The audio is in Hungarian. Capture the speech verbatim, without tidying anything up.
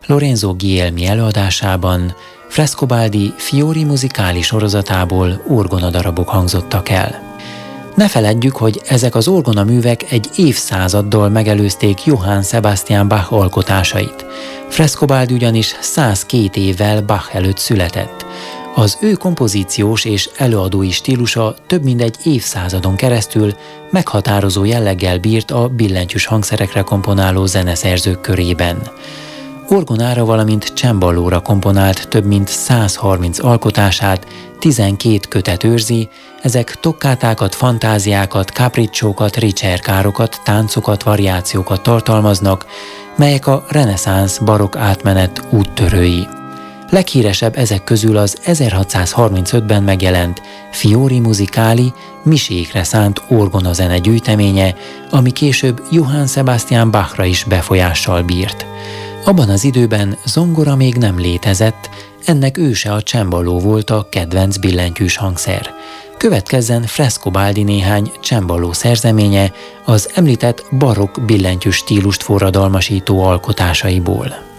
Lorenzo Guglielmi előadásában Frescobaldi Fiori Musicali sorozatából orgonadarabok hangzottak el. Ne feledjük, hogy ezek az orgonaművek egy évszázaddal megelőzték Johann Sebastian Bach alkotásait. Frescobaldi ugyanis százkettő évvel Bach előtt született. Az ő kompozíciós és előadói stílusa több mint egy évszázadon keresztül meghatározó jelleggel bírt a billentyűs hangszerekre komponáló zeneszerzők körében. Orgonára, valamint cemballóra komponált több mint százharminc alkotását tizenkét kötet őrzi, ezek tokkátákat, fantáziákat, capricciókat, ricerkárokat, táncokat, variációkat tartalmaznak, melyek a reneszánsz barokk átmenet úttörői. Leghíresebb ezek közül az ezerhatszázharmincötben megjelent Fiori Musicali misékre szánt orgonazene gyűjteménye, ami később Johann Sebastian Bachra is befolyással bírt. Abban az időben zongora még nem létezett, ennek őse a cemballó volt a kedvenc billentyűs hangszer. Következzen Frescobaldi néhány cemballó szerzeménye az említett barokk billentyűs stílust forradalmasító alkotásaiból.